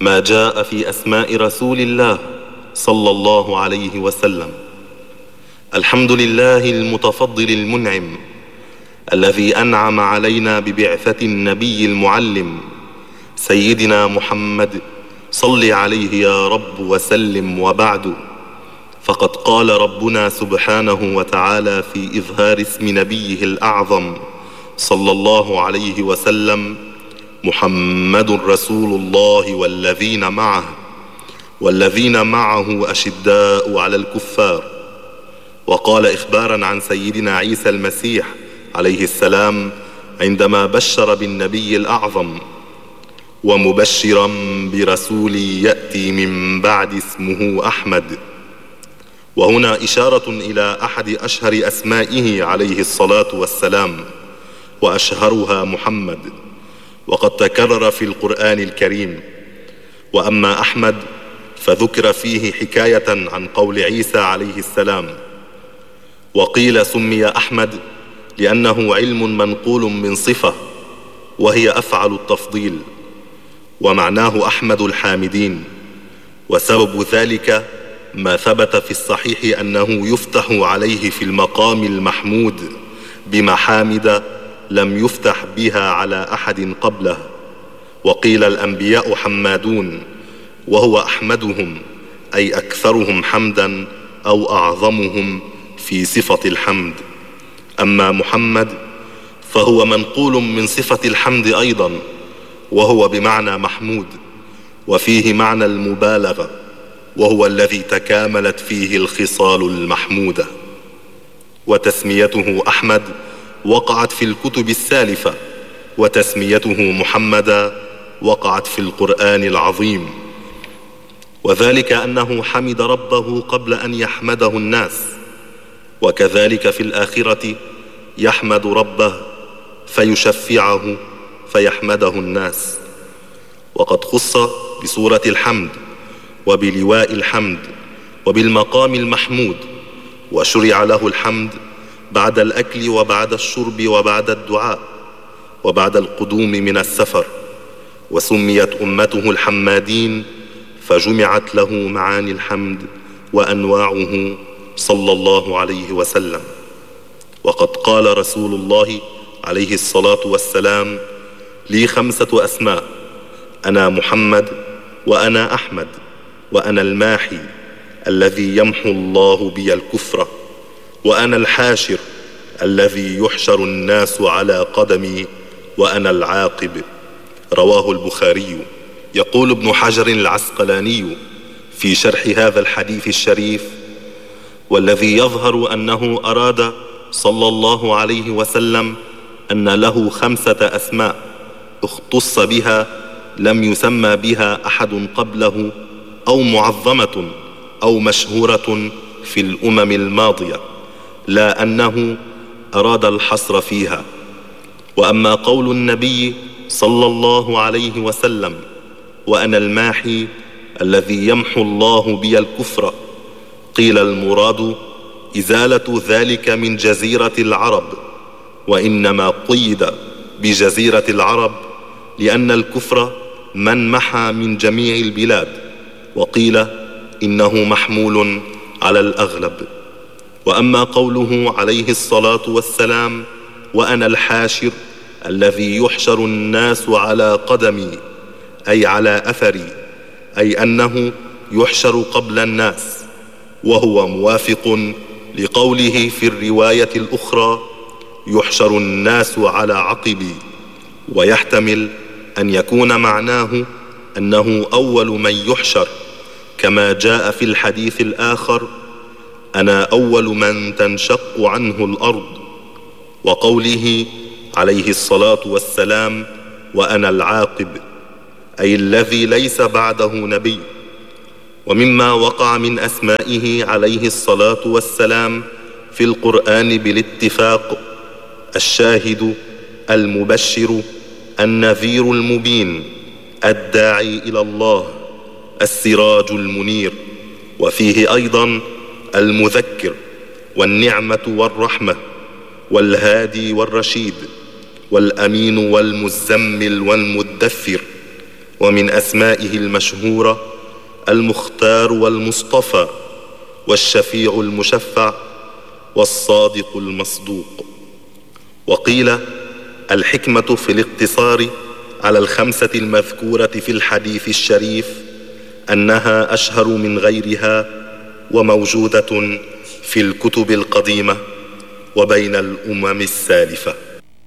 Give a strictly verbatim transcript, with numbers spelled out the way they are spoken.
ما جاء في أسماء رسول الله صلى الله عليه وسلم. الحمد لله المتفضل المنعم الذي أنعم علينا ببعثة النبي المعلم سيدنا محمد، صل عليه يا رب وسلم. وبعد، فقد قال ربنا سبحانه وتعالى في إظهار اسم نبيه الأعظم صلى الله عليه وسلم: محمد رسول الله والذين معه والذين معه أشداء على الكفار. وقال إخبارا عن سيدنا عيسى المسيح عليه السلام عندما بشر بالنبي الأعظم: ومبشرا برسول يأتي من بعد اسمه أحمد. وهنا إشارة إلى أحد أشهر أسمائه عليه الصلاة والسلام، وأشهرها محمد، وقد تكرر في القرآن الكريم. وأما أحمد فذكر فيه حكاية عن قول عيسى عليه السلام: وقيل سمي أحمد لأنه علم منقول من صفة، وهي أفعل التفضيل، ومعناه أحمد الحامدين. وسبب ذلك ما ثبت في الصحيح أنه يفتح عليه في المقام المحمود بمحامد لم يفتح بها على أحد قبله. وقيل الأنبياء حمادون، وهو أحمدهم أي أكثرهم حمدا أو أعظمهم في صفة الحمد. أما محمد فهو منقول من صفة الحمد أيضا، وهو بمعنى محمود، وفيه معنى المبالغة، وهو الذي تكاملت فيه الخصال المحمودة. وتسميته أحمد وقعت في الكتب السالفة، وتسميته محمدا وقعت في القرآن العظيم، وذلك أنه حمد ربه قبل أن يحمده الناس، وكذلك في الآخرة يحمد ربه فيشفعه فيحمده الناس. وقد خص بسورة الحمد وبلواء الحمد وبالمقام المحمود، وشرع له الحمد بعد الأكل وبعد الشرب وبعد الدعاء وبعد القدوم من السفر. وسميت أمته الحمادين فجمعت له معاني الحمد وأنواعه صلى الله عليه وسلم. وقد قال رسول الله عليه الصلاة والسلام: لي خمسة أسماء: أنا محمد، وأنا أحمد، وأنا الماحي الذي يمحو الله بي الكفر، وأنا الحاشر الذي يحشر الناس على قدمي، وأنا العاقب. رواه البخاري. يقول ابن حجر العسقلاني في شرح هذا الحديث الشريف: والذي يظهر أنه أراد صلى الله عليه وسلم أن له خمسة أسماء اختص بها لم يسمى بها أحد قبله، أو معظمة أو مشهورة في الأمم الماضية، لا أنه أراد الحصر فيها. وأما قول النبي صلى الله عليه وسلم: وأنا الماحي الذي يمحو الله بي الكفر، قيل المراد إزالة ذلك من جزيرة العرب، وإنما قيد بجزيرة العرب لأن الكفر من محى من جميع البلاد، وقيل إنه محمول على الأغلب. وأما قوله عليه الصلاة والسلام: وأنا الحاشر الذي يحشر الناس على قدمي، أي على أثري، أي أنه يحشر قبل الناس، وهو موافق لقوله في الرواية الأخرى: يحشر الناس على عقبي. ويحتمل أن يكون معناه أنه أول من يحشر، كما جاء في الحديث الآخر: أنا أول من تنشق عنه الأرض. وقوله عليه الصلاة والسلام: وأنا العاقب، أي الذي ليس بعده نبي. ومما وقع من أسمائه عليه الصلاة والسلام في القرآن بالاتفاق: الشاهد، المبشر، النذير المبين، الداعي إلى الله، السراج المنير. وفيه أيضا المذكر، والنعمة والرحمة، والهادي والرشيد، والأمين والمزمل والمدثر. ومن أسمائه المشهورة المختار والمصطفى والشفيع المشفع والصادق المصدوق. وقيل الحكمة في الاقتصار على الخمسة المذكورة في الحديث الشريف أنها أشهر من غيرها وموجودة في الكتب القديمة وبين الأمم السالفة.